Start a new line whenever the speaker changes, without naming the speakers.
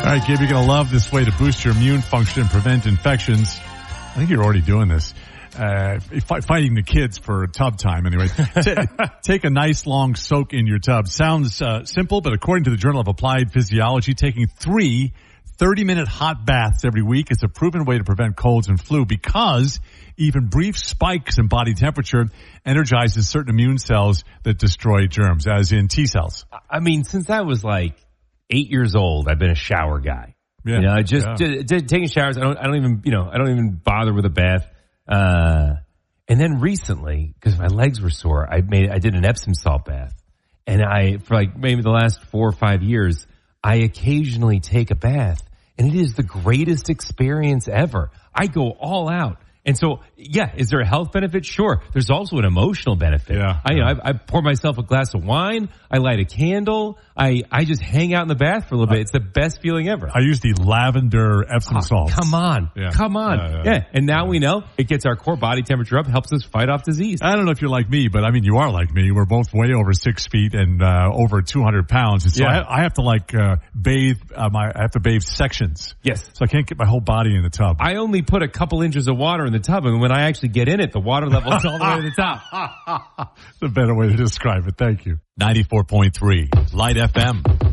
right, Gabe, you're going to love this way to boost your immune function and prevent infections. I think you're already doing this. Fighting the kids for tub time anyway. Take a nice long soak in your tub. Sounds simple, but according to the Journal of Applied Physiology, taking 3 30-minute hot baths every week is a proven way to prevent colds and flu because even brief spikes in body temperature energizes certain immune cells that destroy germs, as in T cells.
I mean, since I was like 8 years old, I've been a shower guy.
Yeah.
Taking showers. I don't even bother with a bath. And then recently, because my legs were sore, I did an Epsom salt bath. And for like maybe the last 4 or 5 years, I occasionally take a bath. And it is the greatest experience ever. I go all out. And so, yeah, is there a health benefit? Sure. There's also an emotional benefit.
Yeah.
I pour myself a glass of wine. I light a candle. I just hang out in the bath for a little bit. It's the best feeling ever.
I use the lavender Epsom salts.
Come on.
Yeah.
Come on. Yeah. And now we know it gets our core body temperature up, helps us fight off disease.
I don't know if you're like me, but I mean, you are like me. We're both way over 6 feet and over 200 pounds. And so I have to bathe, I have to bathe sections.
Yes.
So I can't get my whole body in the tub.
I only put a couple inches of water in the tub, and when I actually get in it, the water level is all the way to the top.
It's a better way to describe it. Thank you.
94.3 Light FM.